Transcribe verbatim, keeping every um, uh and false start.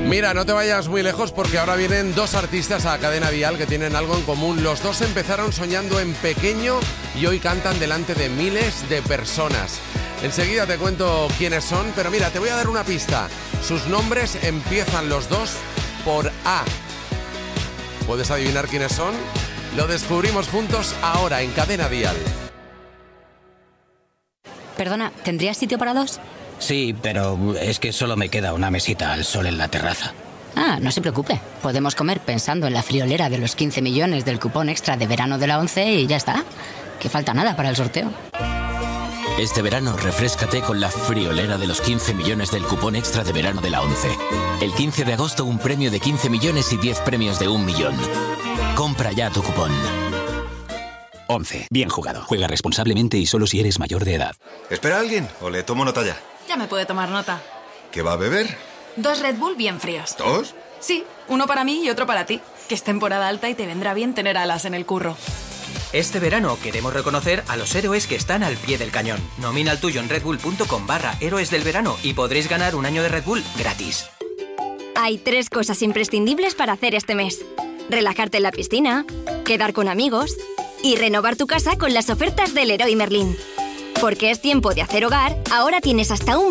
Mira, no te vayas muy lejos porque ahora vienen dos artistas a Cadena Dial que tienen algo en común. Los dos empezaron soñando en pequeño y hoy cantan delante de miles de personas. Enseguida te cuento quiénes son, pero mira, te voy a dar una pista. Sus nombres empiezan los dos por A. ¿Puedes adivinar quiénes son? Lo descubrimos juntos ahora en Cadena Dial. Perdona, ¿tendrías sitio para dos? Sí, pero es que solo me queda una mesita al sol en la terraza. Ah, no se preocupe. Podemos comer pensando en la friolera de los quince millones del cupón extra de verano de la ONCE y ya está. Que falta nada para el sorteo. Este verano refréscate con la friolera de los quince millones del cupón extra de verano de la ONCE. El quince de agosto un premio de quince millones y diez premios de un millón. Compra ya tu cupón. ONCE. Bien jugado. Juega responsablemente y solo si eres mayor de edad. ¿Espera a alguien o le tomo nota ya? Ya me puede tomar nota. ¿Qué va a beber? Dos Red Bull bien fríos. ¿Dos? Sí, uno para mí y otro para ti. Que es temporada alta y te vendrá bien tener alas en el curro. Este verano queremos reconocer a los héroes que están al pie del cañón. Nomina el tuyo en redbull.com barra héroes del verano y podréis ganar un año de Red Bull gratis. Hay tres cosas imprescindibles para hacer este mes. Relajarte en la piscina, quedar con amigos y renovar tu casa con las ofertas del Leroy Merlin. Porque es tiempo de hacer hogar, ahora tienes hasta un